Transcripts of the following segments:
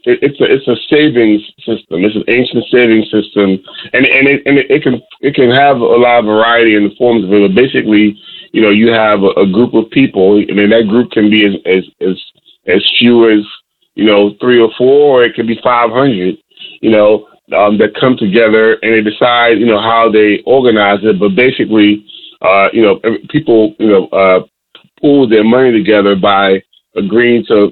it's a savings system. It's an ancient savings system, and it can have a lot of variety in the forms of it. But basically, you have a group of people, and then that group can be as few as 3 or 4, or it can be 500. That come together and they decide how they organize it. But basically, people pool their money together by agreeing to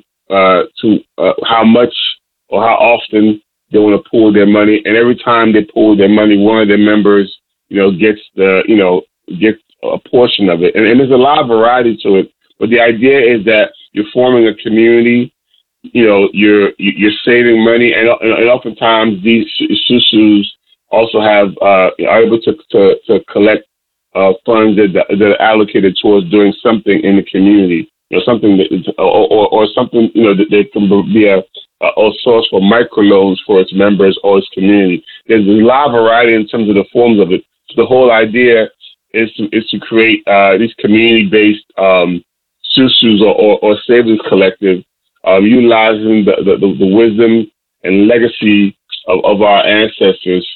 how much or how often they want to pool their money, and every time they pool their money, one of their members, gets gets a portion of it, and there's a lot of variety to it. But the idea is that you're forming a community. You're saving money, and oftentimes these susus also are able to collect funds that are allocated towards doing something in the community. Something that, or something that can be a source for microloans for its members or its community. There's a lot of variety in terms of the forms of it. So the whole idea is to create these community-based susus or savings collective, utilizing the wisdom and legacy of our ancestors.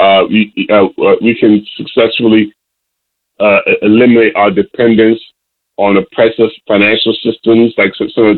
We can successfully eliminate our dependence on oppressive financial systems, like some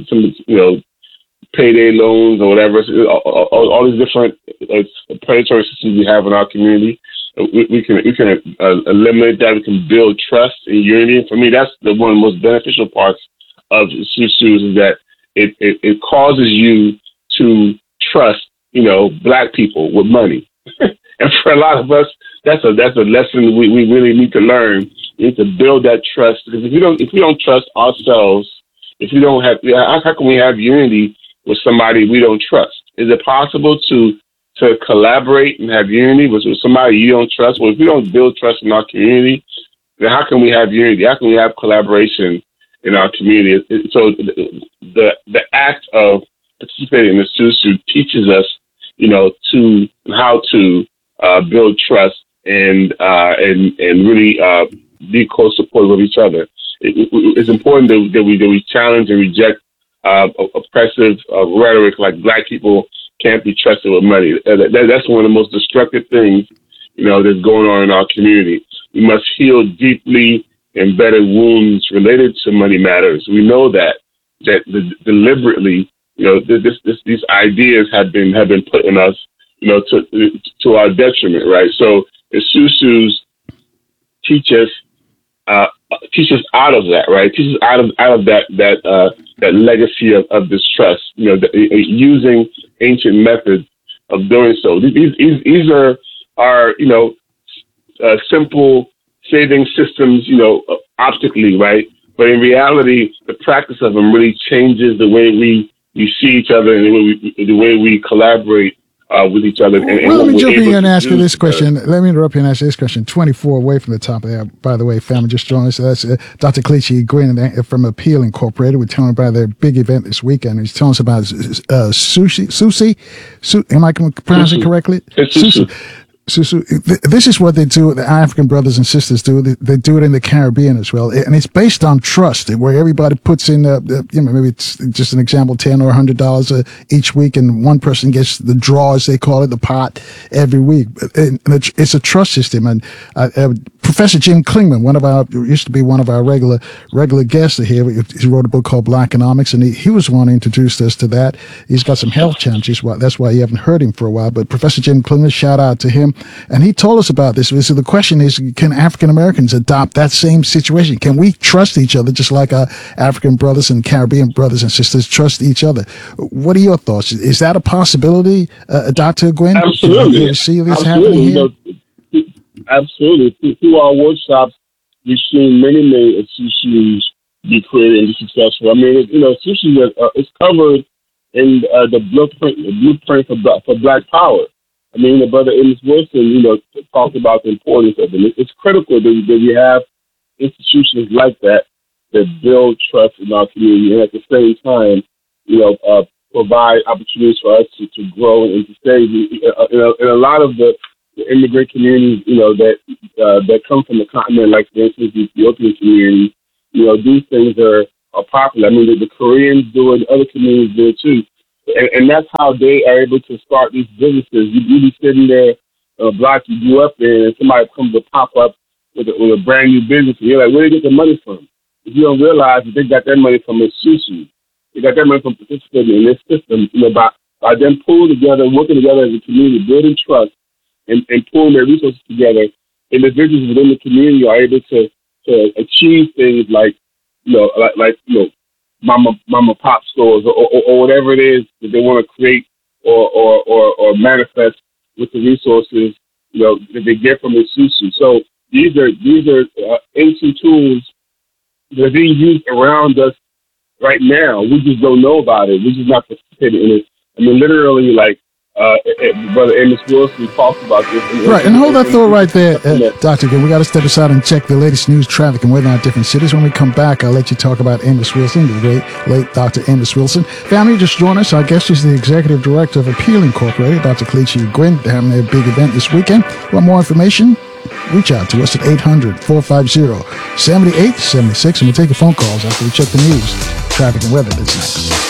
payday loans or whatever, all these different predatory systems we have in our community. We can eliminate that. We can build trust and unity. And for me, that's one of the most beneficial parts of susus, is that it causes you to trust, Black people with money. And for a lot of us, that's a lesson we really need to learn. We need to build that trust, because if we don't trust ourselves, if we don't have, how can we have unity with somebody we don't trust? Is it possible to collaborate and have unity with somebody you don't trust? Well, if we don't build trust in our community, then how can we have unity? How can we have collaboration in our community? So the act of participating in the susu teaches us, how to build trust and really be co-supportive of each other. It's important that we challenge and reject oppressive rhetoric like Black people can't be trusted with money. That's one of the most destructive things, that's going on in our community. We must heal deeply embedded wounds related to money matters. We know that deliberately, these ideas have been put in us, to our detriment, right? So the susus teach us out of that, right? Teach us out of that legacy of distrust, using ancient methods of doing so. These are simple saving systems, optically, right? But in reality, the practice of them really changes the way we see each other and the way we collaborate with each other. Well, let me jump in and ask you this question. Let me interrupt you and ask you this question. 24 away from the top there. By the way, family, just joined us. That's Dr. Kelechi Gwynn from Appeal Incorporated. We're telling about their big event this weekend. He's telling us about Susi. Am I pronouncing it correctly? Susu. This is what they do. The African brothers and sisters do. They do it in the Caribbean as well, and it's based on trust, where everybody puts in, maybe it's just an example, $10 or $100 each week, and one person gets the draw, as they call it, the pot every week. And it's a trust system. And Professor Jim Klingman, used to be one of our regular guests here. He wrote a book called Blackonomics, and he was the one who introduced us to that. He's got some health challenges. That's why you haven't heard him for a while. But Professor Jim Klingman, shout out to him. And he told us about this. So the question is, can African Americans adopt that same situation? Can we trust each other just like our African brothers and Caribbean brothers and sisters trust each other? What are your thoughts? Is that a possibility, Dr. Gwynn? Absolutely. Do you see this happening here? Absolutely. Through our workshops, we've seen many susus be created and be successful. I mean, susus is covered in the blueprint for Black Power. I mean, the brother Amos Wilson, talked about the importance of it. It's critical that we have institutions like that build trust in our community, and at the same time, provide opportunities for us to grow and to stay. And a lot of the immigrant communities, that come from the continent, like for instance the Ethiopian community, these things are popular. I mean, the Koreans do it, other communities do it too. And that's how they are able to start these businesses. You be sitting there, a block you grew up in, and somebody comes to pop up with a brand new business, and you're like, where do they get the money from? If you don't realize that they got their money from Isuzu. They got their money from participating in this system, by them pulling together, working together as a community, building trust, and pulling their resources together. Individuals within the community are able to achieve things like mama pop stores or whatever it is that they want to create or manifest with the resources that they get from Isuzu. So these are ancient tools that are being used around us right now. We just don't know about it. We just not participating in it. I mean, literally, like Brother Amos Wilson talked about this. Right, and hold that thought right there, Dr. Gill. We got to step aside and check the latest news, traffic, and weather in our different cities. When we come back, I'll let you talk about Amos Wilson, the great late Dr. Amos Wilson. Family, just join us. Our guest is the Executive Director of Appeal Incorporated, Dr. Kelechi Gwynn. They're having their big event this weekend. Want more information? Reach out to us at 800-450-7876, and we'll take your phone calls after we check the news, traffic, and weather this night.